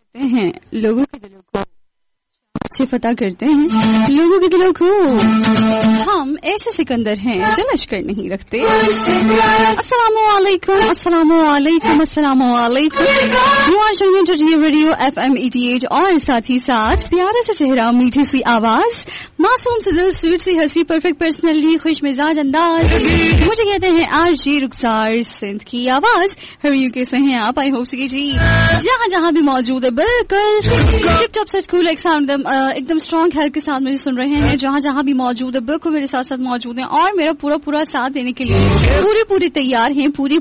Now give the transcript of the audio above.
रखते हैं, लोगों के दिलों को से फतह करते हैं, लोगों के दिलों को हम ऐसे सिकंदर हैं जो लश्कर नहीं रखते। अस्सलामुअलैकुम, अस्सलामुअलैकुम, अस्सलामुअलैकुम। यू आर सुनिए जो रेडियो FM 88 और साथ ही साथ प्यारे से चेहरा, मीठी सी आवाज, मासूम से दिल, स्वीट सी हंसी, परफेक्ट पर्सनैलिटी, खुश मिजाज अंदाज, मुझे कहते हैं RJ रुखसार सिंध की आवाज। हर यू कैसे हैं आप? आई होप जी जहाँ जहाँ भी मौजूद है बिल्कुल टिप टॉप सेट कूल एकदम स्ट्रॉन्ग हेल्थ के साथ मुझे सुन रहे हैं। जहाँ जहाँ भी मौजूद है बिल्कुल मेरे साथ साथ मौजूद हैं और मेरा पूरा साथ देने के लिए पूरी तैयार हैं, पूरी